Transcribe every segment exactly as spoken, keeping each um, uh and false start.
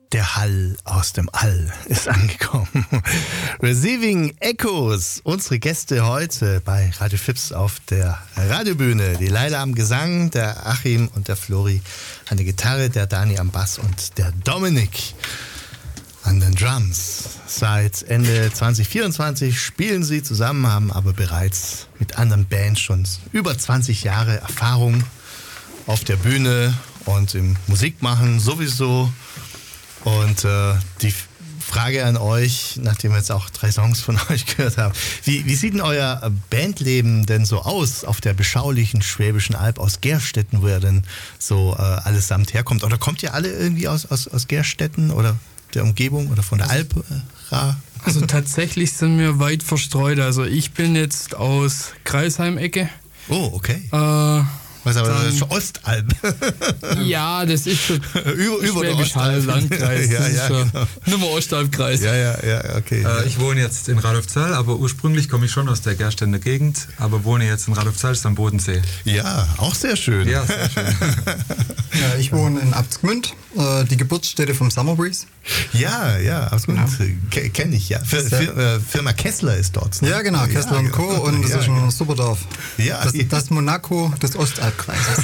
Der Hall aus dem All ist angekommen. Receiving Echoes, unsere Gäste heute bei Radio Fips auf der Radiobühne. Die Leila am Gesang, der Achim und der Flori an der Gitarre, der Dani am Bass und der Dominik an den Drums. Seit Ende zwanzig vierundzwanzig spielen sie zusammen, haben aber bereits mit anderen Bands schon über zwanzig Jahre Erfahrung auf der Bühne und im Musikmachen sowieso. Und äh, die Frage an euch, nachdem wir jetzt auch drei Songs von euch gehört haben, wie, wie sieht denn euer Bandleben denn so aus auf der beschaulichen Schwäbischen Alb aus Gerstetten, wo ihr denn so äh, allesamt herkommt? Oder kommt ihr alle irgendwie aus, aus, aus Gerstetten oder der Umgebung oder von der Alp? Äh, also tatsächlich sind wir weit verstreut. Also ich bin jetzt aus Kreisheim-Ecke. Oh, okay. Äh, Was aber das ist Ostalb. Ja, das ist schon über, über Schwäbisch Hall, Landkreis. ja, ja, genau. Nur mal Ostalbkreis. Ja, ja, ja, okay. Äh, ich wohne jetzt in Radolfzell, aber ursprünglich komme ich schon aus der Gerstender Gegend, aber wohne jetzt in Radolfzell am Bodensee. Ja, auch sehr schön. Ja, sehr schön. Ja, ich wohne in Abtsgmünd, äh, die Geburtsstätte vom Summer Breeze. Ja, ja, Abtsgmünd genau. kenne ich, ja. Für, für, äh, Firma Kessler ist dort. Ne? Ja, genau, Kessler ja, und Co. Und das ja, ist ein super Dorf. Ja, das, ja. das Monaco des Ostalbkreises.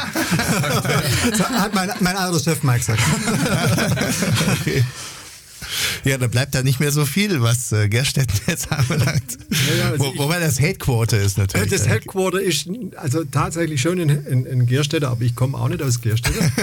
So hat mein, mein alter Chef mal gesagt. Okay. Ja, da bleibt da nicht mehr so viel, was äh, Gerstetten jetzt anbelangt. Ja, ja, also Wo, wobei das Headquarter ist natürlich. Das Headquarter ist also tatsächlich schon in, in, in Gerstetten, aber ich komme auch nicht aus Gerstetten.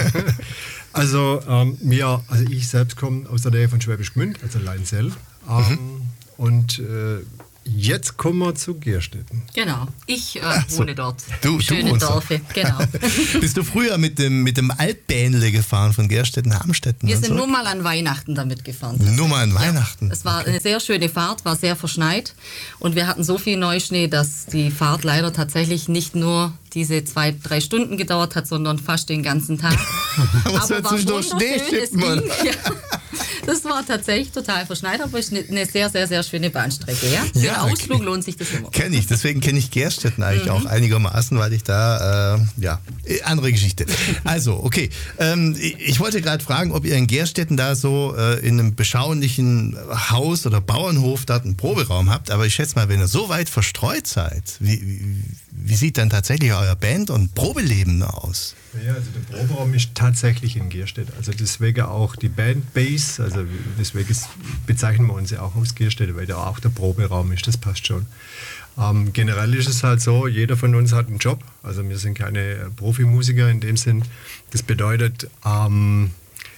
also, ähm, mir, also ich selbst komme aus der Nähe von Schwäbisch Gmünd, also Leinzell. Ähm, mhm. Und äh, jetzt kommen wir zu Gerstetten. Genau, ich äh, wohne so. dort. Du, Schöne du Dörfer, genau. Bist du früher mit dem, mit dem Altbähnle gefahren von Gerstetten nach Amstetten? Wir sind so? nur mal an Weihnachten damit gefahren. Nur mal an Weihnachten? Ja, es war okay. eine sehr schöne Fahrt, war sehr verschneit und wir hatten so viel Neuschnee, dass die Fahrt leider tatsächlich nicht nur diese zwei, drei Stunden gedauert hat, sondern fast den ganzen Tag. Was aber war wunderschön, es ging, ja. Das war tatsächlich total verschneit, aber es ist eine sehr, sehr, sehr schöne Bahnstrecke. Ja? Für ja, einen Ausflug lohnt sich das immer. Kenne ich, deswegen kenne ich Gerstetten eigentlich mhm. auch einigermaßen, weil ich da, äh, ja, andere Geschichte. Also, okay, ähm, ich wollte gerade fragen, ob ihr in Gerstetten da so äh, in einem beschaulichen Haus oder Bauernhof da einen Proberaum habt, aber ich schätze mal, wenn ihr so weit verstreut seid, wie, wie, wie sieht dann tatsächlich euer Band- und Probeleben aus? Ja, also der Proberaum ist tatsächlich in Gerstetten. Also deswegen auch die Bandbase, also deswegen bezeichnen wir uns ja auch aus Gerstetten, weil da auch der Proberaum ist, das passt schon. Ähm, generell ist es halt so, jeder von uns hat einen Job, also wir sind keine Profimusiker in dem Sinn. Das bedeutet, ähm,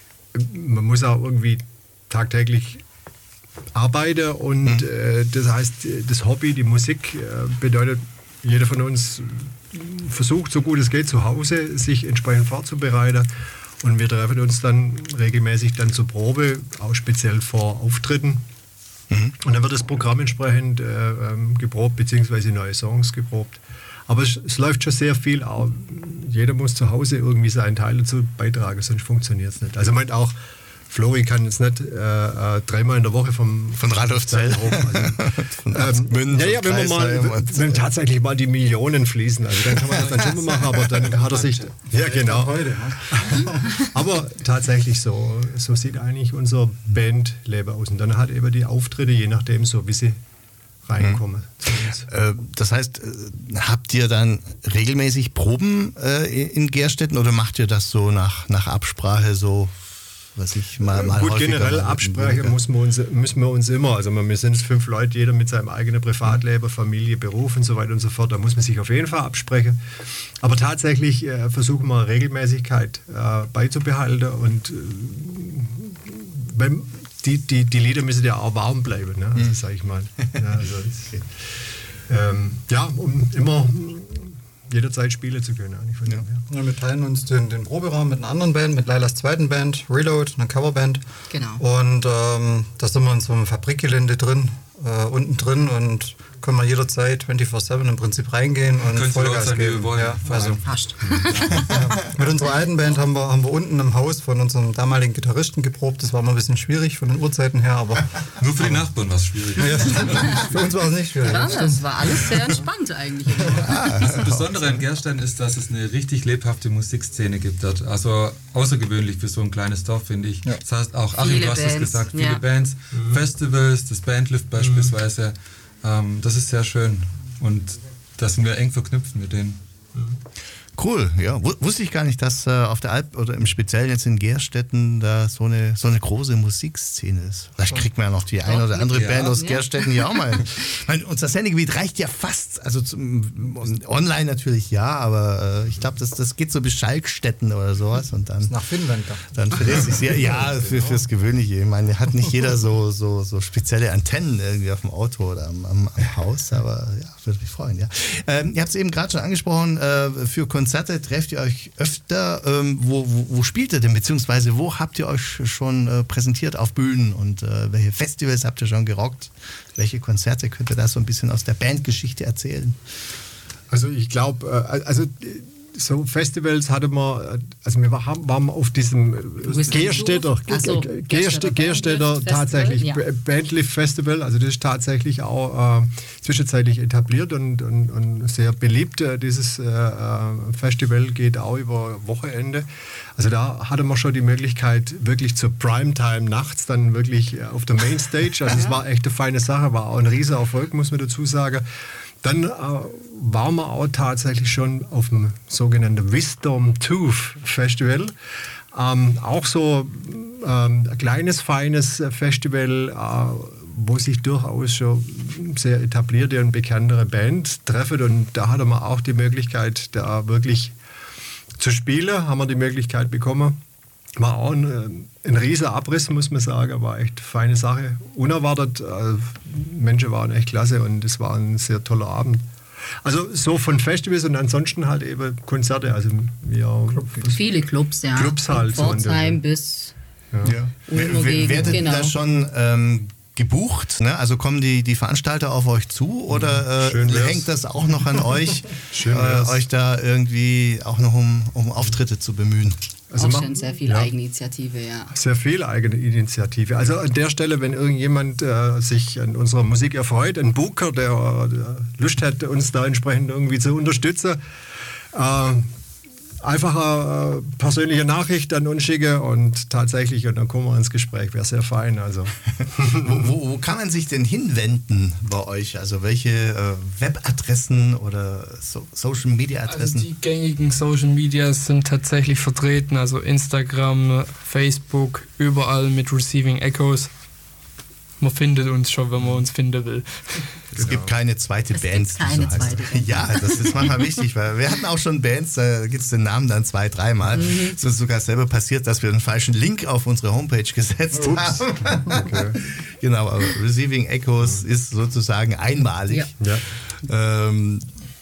man muss auch irgendwie tagtäglich arbeiten und mhm. äh, das heißt, das Hobby, die Musik äh, bedeutet, jeder von uns versucht, so gut es geht, zu Hause sich entsprechend vorzubereiten. Und wir treffen uns dann regelmäßig dann zur Probe, auch speziell vor Auftritten. Mhm. Und dann wird das Programm entsprechend äh, geprobt, beziehungsweise neue Songs geprobt. Aber es, es läuft schon sehr viel. Auch jeder muss zu Hause irgendwie seinen Teil dazu beitragen, sonst funktioniert es nicht. Also meint auch, Flori kann jetzt nicht äh, dreimal in der Woche vom von Radolfzell also, ähm, ja, ja, wenn wir mal wenn tatsächlich mal die Millionen fließen, also dann kann man das dann schon mal machen, aber dann hat er sich ja genau. Heute, aber tatsächlich so so sieht eigentlich unser Bandleben aus und dann hat eben die Auftritte, je nachdem so wie sie reinkommen. Mhm. Das heißt, habt ihr dann regelmäßig Proben in Gerstetten oder macht ihr das so nach nach Absprache so? Was ich mal, mal Gut, generell Absprache muss man uns, müssen wir uns immer, also wir sind fünf Leute, jeder mit seinem eigenen Privatleben, Familie, Beruf und so weiter und so fort, da muss man sich auf jeden Fall absprechen. Aber tatsächlich äh, versuchen wir Regelmäßigkeit äh, beizubehalten und äh, beim, die, die, die Lieder müssen ja auch warm bleiben, ne? Also, sag ich mal. Ja, also, ähm, ja, um immer jederzeit spielen zu können. Von ja. Ja, wir teilen uns den, den Proberaum mit einer anderen Band, mit Lailas zweiten Band, Reload, einer Coverband. Genau. Und ähm, da sind wir in so einem Fabrikgelände drin, äh, unten drin und können wir jederzeit vierundzwanzig sieben im Prinzip reingehen und Können Sie laut Vollgas sein, wie wir geben. wollen. Ja, also, Fast. ja. Mit unserer alten Band haben wir, haben wir unten im Haus von unserem damaligen Gitarristen geprobt. Das war mal ein bisschen schwierig von den Uhrzeiten her, aber Nur für die Nachbarn war es schwierig. ja, für uns war es nicht schwierig. Ja, das war alles sehr entspannt eigentlich. Das Besondere an Gerstein ist, dass es eine richtig lebhafte Musikszene gibt dort. Also außergewöhnlich für so ein kleines Dorf, finde ich. Ja. Das heißt auch, Achim, Viele du hast es Bands, gesagt, viele ja. Bands, mhm. Festivals, das Bandlift beispielsweise. Ähm, das ist sehr schön und da sind wir eng verknüpft mit denen. Cool, ja. W- wusste ich gar nicht, dass äh, auf der Alp oder im Speziellen jetzt in Gerstetten da so eine, so eine große Musikszene ist. Vielleicht kriegt man ja noch die eine oder andere Ja. Band aus Ja. Gerstetten hier auch mal. Ich meine, unser Sendegebiet reicht ja fast, also zum, online natürlich ja, aber äh, ich glaube, das, das geht so bis Schalkstetten oder sowas und dann, Nach Finnland da. dann verlässt sich sehr, ja, für, fürs Gewöhnliche. Ich meine, hat nicht jeder so, so, so spezielle Antennen irgendwie auf dem Auto oder am, am, am Haus, aber ja, würde mich freuen, ja. Ähm, ihr habt es eben gerade schon angesprochen, äh, für Konzerte trefft ihr euch öfter. Ähm, wo, wo, wo spielt ihr denn, beziehungsweise wo habt ihr euch schon äh, präsentiert auf Bühnen und äh, welche Festivals habt ihr schon gerockt? Welche Konzerte könnt ihr da so ein bisschen aus der Bandgeschichte erzählen? Also ich glaube, also so Festivals hatte man, also wir waren, waren auf diesem Gerstädter, Ach so, Gerstädter, Gerstädter Gerstädter Bandlift tatsächlich Festival, ja. Bandlift Festival, also das ist tatsächlich auch äh, zwischenzeitlich etabliert und, und, und sehr beliebt. Dieses äh, Festival geht auch über Wochenende. Also da hatte man schon die Möglichkeit, wirklich zur Primetime nachts dann wirklich auf der Mainstage, also es war echt eine feine Sache, war auch ein riesiger Erfolg, muss man dazu sagen. Dann äh, waren wir auch tatsächlich schon auf dem sogenannten Wisdom Tooth Festival. Ähm, auch so ähm, ein kleines, feines Festival, äh, wo sich durchaus schon sehr etablierte und bekanntere Bands treffen. Und da hatte man auch die Möglichkeit, da wirklich zu spielen, haben wir die Möglichkeit bekommen. War auch ein, ein riesiger Abriss, muss man sagen, war echt eine feine Sache. Unerwartet, äh, Menschen waren echt klasse und es war ein sehr toller Abend. Also so von Festivals und ansonsten halt eben Konzerte, also wir Viele Clubs, ja. Clubs halt so Von in der- Pforzheim bis Ja. Ulmer Gegend, Werdet ihr genau. da schon ähm, gebucht? Ne? Also kommen die, die Veranstalter auf euch zu oder äh, Schön wär's. hängt das auch noch an euch, Schön äh, wär's. euch da irgendwie auch noch um, um Auftritte zu bemühen? Also auch machen- schon sehr viel ja. Eigeninitiative, ja. Sehr viel eigene Initiative. Also an der Stelle, wenn irgendjemand äh, sich an unserer Musik erfreut, ein Booker, der, der Lust hat, uns da entsprechend irgendwie zu unterstützen, äh, einfach eine äh, persönliche Nachricht an uns schicken und tatsächlich, und dann kommen wir ins Gespräch, wäre sehr fein. Also. Wo, wo, wo kann man sich denn hinwenden bei euch? Also welche äh, Webadressen oder so, Social Media Also Adressen? die gängigen Social Medias sind tatsächlich vertreten, also Instagram, Facebook, überall mit Receiving Echoes. Man findet uns schon, wenn man uns finden will. Es gibt keine zweite Es Band. gibt keine die so heißt. zweite Band. Ja, das ist manchmal wichtig, weil wir hatten auch schon Bands, da gibt es den Namen dann zwei, dreimal. Mhm. Es ist sogar selber passiert, dass wir den falschen Link auf unsere Homepage gesetzt haben. Okay. Genau, aber Receiving Echoes ist sozusagen einmalig. Ja. Ja. Ähm,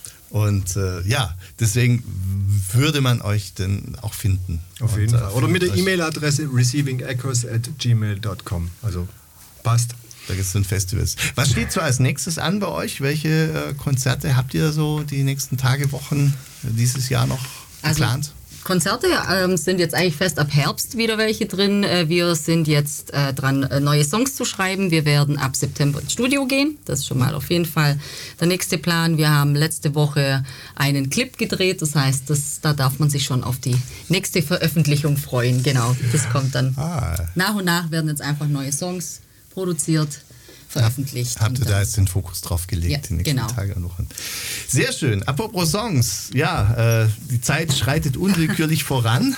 und äh, ja, deswegen würde man euch denn auch finden. Auf Und, jeden äh, Fall. Oder mit der findet euch- E-Mail-Adresse receiving echoes at gmail dot com. Also passt. Da gibt es dann Festivals. Was steht so als nächstes an bei euch? Welche äh, Konzerte habt ihr so die nächsten Tage, Wochen äh, dieses Jahr noch Also geplant? Konzerte ähm, sind jetzt eigentlich fest ab Herbst wieder welche drin. Äh, wir sind jetzt äh, dran, äh, neue Songs zu schreiben. Wir werden ab September ins Studio gehen. Das ist schon mal auf jeden Fall der nächste Plan. Wir haben letzte Woche einen Clip gedreht. Das heißt, das, da darf man sich schon auf die nächste Veröffentlichung freuen. Genau, das kommt dann. Ah. Nach und nach werden jetzt einfach neue Songs produziert, veröffentlicht. Habt ihr und da dann- jetzt den Fokus drauf gelegt, Ja, die nächsten genau. Tage und Wochen? Sehr schön. Apropos Songs, ja, äh, die Zeit schreitet unwillkürlich voran.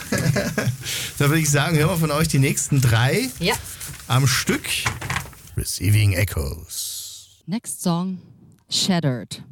Da würde ich sagen, hören wir von euch die nächsten drei Ja. am Stück. Receiving Echoes. Next song, Shattered.